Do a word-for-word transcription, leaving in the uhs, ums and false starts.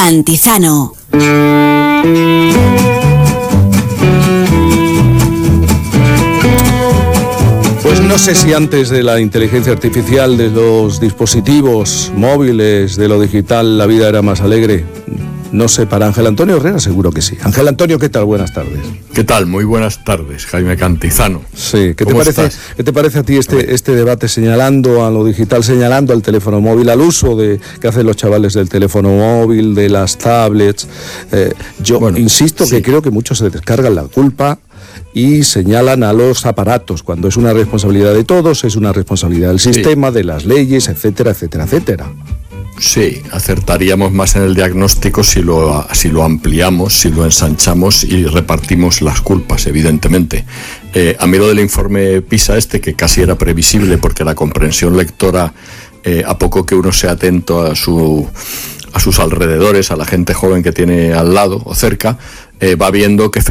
Cantizano. Pues no sé si antes de la inteligencia artificial, de los dispositivos móviles, de lo digital, la vida era más alegre. No sé, para Ángel Antonio Herrera seguro que sí. Ángel Antonio, ¿qué tal? Buenas tardes. ¿Qué tal? Muy buenas tardes, Jaime Cantizano. Sí, ¿qué te ¿Cómo parece, estás? ¿qué te parece a ti este, este debate señalando a lo digital, señalando al teléfono móvil, al uso de que hacen los chavales del teléfono móvil, de las tablets? Eh, yo Bueno, insisto sí. que creo que muchos se descargan la culpa y señalan a los aparatos, cuando es una responsabilidad de todos, es una responsabilidad del Sí. sistema, de las leyes, etcétera, etcétera, etcétera. Sí, acertaríamos más en el diagnóstico si lo, si lo ampliamos, si lo ensanchamos y repartimos las culpas, evidentemente. Eh, a mí lo del informe PISA este, que casi era previsible porque la comprensión lectora, eh, a poco que uno sea atento a su... a sus alrededores, a la gente joven que tiene al lado o cerca, eh, va viendo que